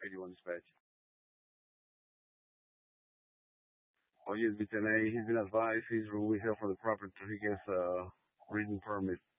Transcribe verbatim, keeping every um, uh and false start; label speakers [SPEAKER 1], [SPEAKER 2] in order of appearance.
[SPEAKER 1] eighty-one dispatch. Oh yes, B ten A. He's been advised he's removed here from the property till he gets a written permit.